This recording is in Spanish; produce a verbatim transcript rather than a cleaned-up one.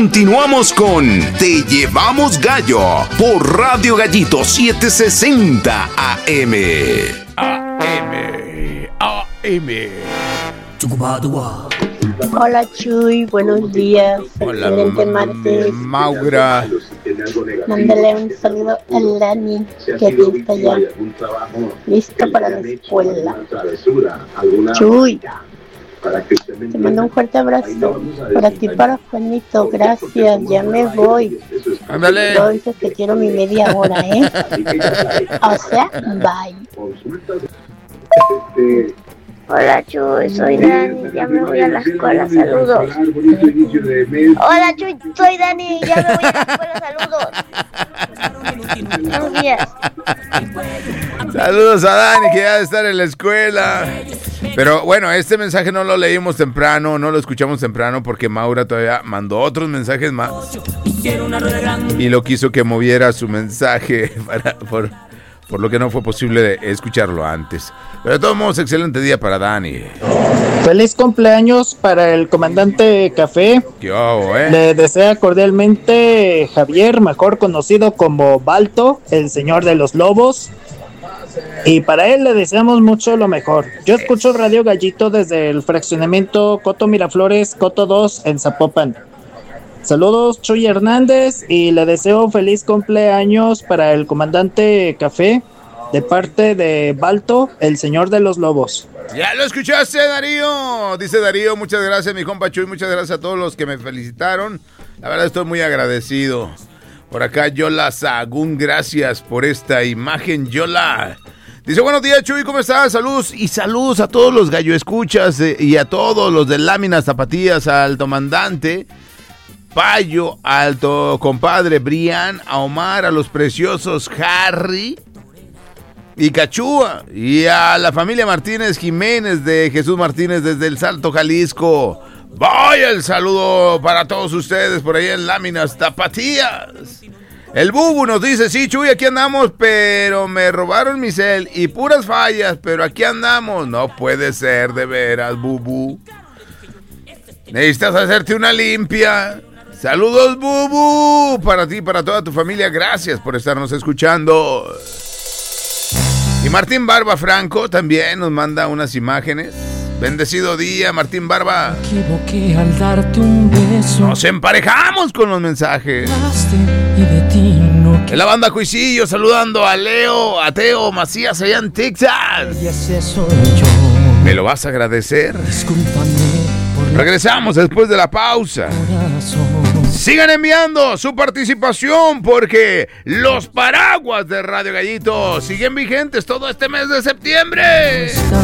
Continuamos con Te Llevamos Gallo por Radio Gallito setecientos sesenta A M. A M. A M. Hola Chuy, buenos días. Hola, excelente martes. Maura. Mándale un saludo a Lani, que aquí está ya listo para la escuela. Chuy, te mando un fuerte abrazo. Para ti, para Juanito, gracias, ya me voy. Ándale. No dices que quiero mi media hora, ¿eh? O sea, bye. Hola Chuy, soy Dani, ya me voy a la escuela, saludos. Hola Chuy, soy Dani, ya me voy a la escuela, saludos. Buenos días. Saludos a Dani, que ya debe estar en la escuela. Pero bueno, este mensaje no lo leímos temprano, no lo escuchamos temprano porque Maura todavía mandó otros mensajes más y lo quiso que moviera su mensaje para, por, por lo que no fue posible escucharlo antes. Pero de todos modos, excelente día para Dani. Feliz cumpleaños para el comandante Café. ¿Qué hago, eh? Le desea cordialmente Javier, mejor conocido como Balto, el señor de los lobos. Y para él le deseamos mucho lo mejor. Yo escucho Radio Gallito desde el fraccionamiento Coto Miraflores, Coto dos, en Zapopan. Saludos, Chuy Hernández, y le deseo feliz cumpleaños para el comandante Café, de parte de Balto, el señor de los lobos. Ya lo escuchaste, Darío. Dice Darío, muchas gracias, mi compa Chuy, muchas gracias a todos los que me felicitaron. La verdad estoy muy agradecido. Por acá Yola Sagún, gracias por esta imagen, Yola. Dice, buenos días, Chuy, ¿cómo estás? Saludos y saludos a todos los gallo escuchas eh, y a todos los de Láminas Zapatillas, al comandante Payo, al to- compadre Brian, a Omar, a los preciosos Harry y Cachúa, y a la familia Martínez Jiménez de Jesús Martínez desde el Salto, Jalisco. Vaya el saludo para todos ustedes por ahí en Láminas Tapatías. El Bubu nos dice, sí, Chuy, aquí andamos, pero me robaron mi cel y puras fallas, pero aquí andamos. No puede ser, de veras, Bubu. Necesitas hacerte una limpia. Saludos, Bubu, para ti y para toda tu familia. Gracias por estarnos escuchando. Y Martín Barba Franco también nos manda unas imágenes. Bendecido día, Martín Barba. Me equivoqué al darte un beso. Nos emparejamos con los mensajes. Y de ti no en la banda Cuisillo, saludando a Leo, a Teo Macías allá en Texas. y ese soy yo. ¿Me lo vas a agradecer? Discúlpame por Regresamos después de la pausa. corazón. Sigan enviando su participación porque los paraguas de Radio Gallito siguen vigentes todo este mes de septiembre.